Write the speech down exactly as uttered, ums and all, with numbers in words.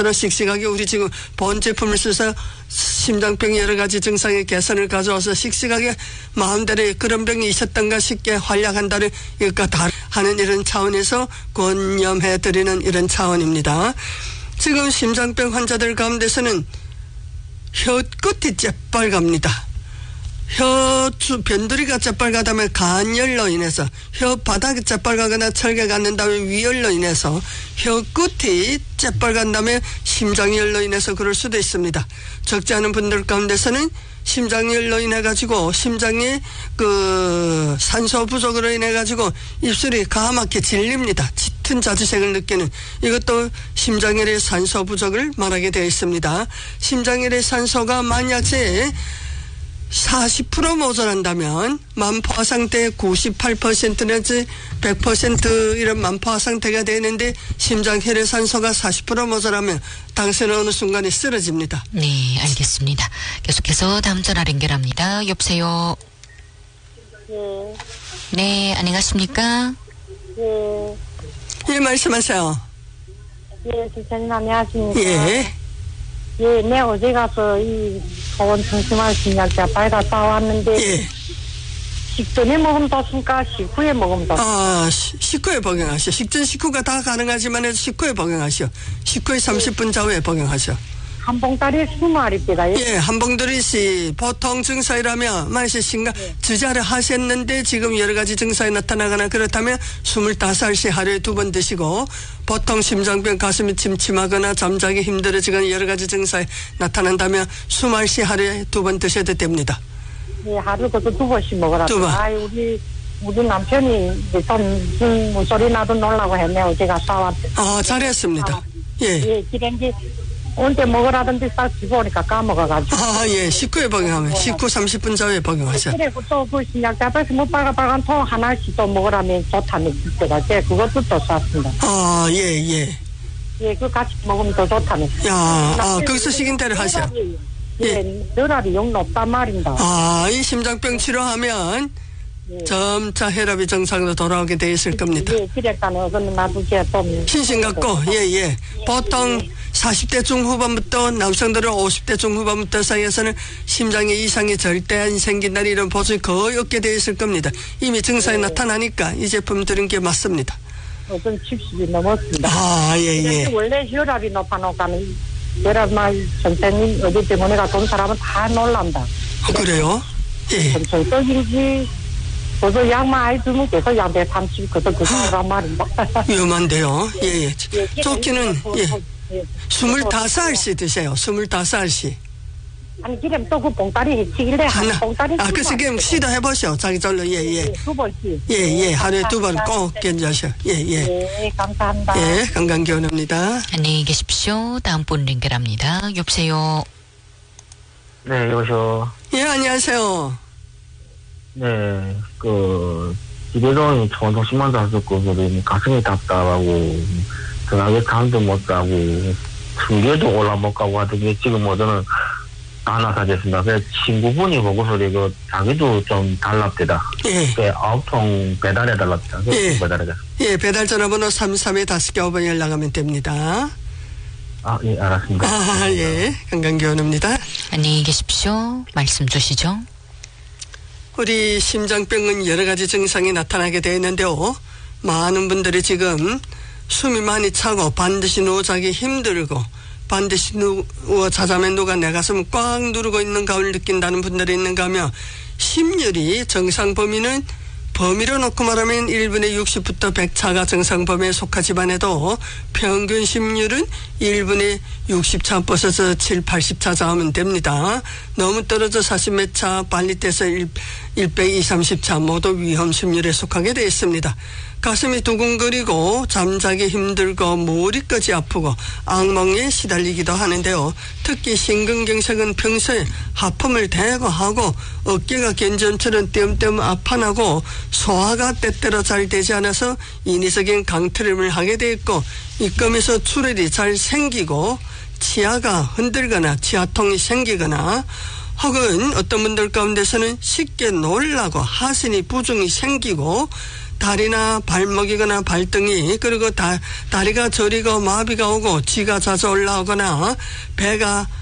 것처럼 씩씩하게 우리 지금 본 제품을 써서 심장병 여러 가지 증상의 개선을 가져와서 씩씩하게 마음대로 그런 병이 있었던가 쉽게 활약한다는 이것과 다르는 이런 차원에서 권념해드리는 이런 차원입니다. 지금 심장병 환자들 가운데서는 혀 끝이 재빨갑니다. 혀 변두리가 재빨가다면 간열로 인해서 혀 바닥이 재빨가거나 철개가 안 된다면 위열로 인해서 혀 끝이 재빨간 다음에 심장열로 인해서 그럴 수도 있습니다. 적지 않은 분들 가운데서는 심장열로 인해 가지고 심장의 그 산소 부족으로 인해 가지고 입술이 까맣게 질립니다. 짙은 자주색을 느끼는 이것도 심장열의 산소 부족을 말하게 되어 있습니다. 심장열의 산소가 만약에 사십 퍼센트 모자란다면 만포화 상태의 구십팔 퍼센트 내지 백 퍼센트 이런 만포화 상태가 되는데 심장 혈액 산소가 사십 퍼센트 모자라면 당신은 어느 순간에 쓰러집니다. 네, 알겠습니다. 계속해서 다음 전화 연결합니다. 여보세요. 네. 네, 안녕하십니까? 예. 예, 말씀하세요. 예, 선생님 안녕하십니까? 예. 예, 내 어제 가서 이 소원 청심할 신약자 빨가 싸왔는데 예. 식전에 먹으면 좋습니까? 식후에 먹으면 좋습니까? 아, 시, 식후에 복용하시오. 식전 식후가 다 가능하지만 식후에 복용하시오. 식후에 삼십 분 좌우에 복용하시오. 한 봉다리 이십 마리입니다. 예, 한 봉다리씩 보통 증상이라면 만약에 심각 네. 주자를 하셨는데 지금 여러 가지 증상이 나타나거나 그렇다면 스물다섯 알씩 하루에 두 번 드시고 보통 심장병 가슴이 침침하거나 잠자기 힘들어지거나 여러 가지 증상이 나타난다면 이십 알씩 하루에 두 번 드셔도 됩니다. 예, 하루 그것도 두 번씩 먹으라. 두 번. 아이, 우리, 우리 남편이 좀, 좀, 무소리 나도 놀라고 했네. 어제 갔다 왔대. 아, 잘했습니다. 예. 예, 기ren기 언제 먹으라던데 딱 집어 오니까 까먹어가지고. 아, 예. 식후에 복용하면 식후 삼십 분 좌우에 복용하셔. 그래, 또 그 신약 잡아서 못 빨가 빨간 통 하나씩 또 먹으라면 좋다는 뜻이라. 제 그것도 또 쐈습니다. 아, 예, 예. 예, 그 같이 먹으면 더 좋다는. 야, 아, 거기서 식인대를 하셔. 예, 혈압이 영 높단 말입니다. 아, 이 심장병 치료하면 예. 점차 혈압이 정상으로 돌아오게 돼 있을 겁니다. 예, 그랬다네. 어서는 나도 제가 좀. 신신 같고, 예, 예. 보통 사십 대 중후반부터 남성들은 오십 대 중후반부터 사이에서는 심장에 이상이 절대 안 생긴다는 이런 보증이 거의 없게 돼 있을 겁니다. 이미 증상이 예. 나타나니까 이 제품 들은 게 맞습니다. 어떤 칠십이 넘었습니다. 아, 예, 예. 원래 혈압이 높아놓고는 혈압만 선생님 어디 때문에 가본 사람은 다 놀란다. 아, 그래요? 예. 천천히 떠지지. 그래서 약만 아이 주면 계속 약대 삼십, 그래서 그거란 말입니다. 위험한데요. 예, 예. 예, 좋기는, 예. 예. 스물다섯 알씩 드세요. 스물다섯 알씩. 아니, 그럼 또 그 봉다리 해치길래 한 하나. 봉다리. 아, 그래서 그냥 시도해보시오. 자기 절로, 예, 예. 두 번씩. 예, 예. 하루에 두 번 꼭 견자셔. 예, 예. 예, 감사합니다. 예, 건강기원입니다. 안녕히 계십시오. 다음 분 연결합니다. 여보세요. 네, 여보세요. 예, 안녕하세요. 네, 그, 기대동이 총통 십만 원 썼고, 그러니 가슴이 답답하고, 전화기 잠도 못 자고, 승계도 올라 못 가고 하더니 지금 뭐 저는 하나 사겠습니다. 그래서 친구분이 보고서 이거 자기도 좀 달랍대다. 예. 그 아홉 통 배달해달랍니다. 예. 배달해달. 예, 배달 전화번호 삼삼에 다섯 개 오 번 연락하면 됩니다. 아, 예, 알았습니다. 아, 예. 건강기원입니다. 안녕히 계십시오. 말씀 주시죠. 우리 심장병은 여러 가지 증상이 나타나게 되어 있는데요. 많은 분들이 지금 숨이 많이 차고 반드시 누워 자기 힘들고 반드시 누워 자자면 누가 내 가슴을 꽉 누르고 있는 감을 느낀다는 분들이 있는가 하면 심율이 정상 범위는 범위로 놓고 말하면 일 분에 육십부터 백 차가 정상 범위에 속하지만 해도 평균 심율은 일 분에 육십 차 벗어서 칠, 팔십 차 잡으면 됩니다. 너무 떨어져 사십 몇 차, 빨리 떼서 백, 이십, 삼십 차 모두 위험 심율에 속하게 되어 있습니다. 가슴이 두근거리고 잠자기 힘들고 머리까지 아프고 악몽에 시달리기도 하는데요. 특히 심근경색은 평소에 하품을 대거 하고 어깨가 견점처럼 띄엄띄엄 아파나고 소화가 때때로 잘 되지 않아서 인위적인 강트림을 하게 돼 있고 입금에서 출혈이 잘 생기고 치아가 흔들거나 치아통이 생기거나 혹은 어떤 분들 가운데서는 쉽게 놀라고 하신이 부종이 생기고 다리나 발목이거나 발등이 그리고 다, 다리가 저리고 마비가 오고 쥐가 자주 올라오거나 배가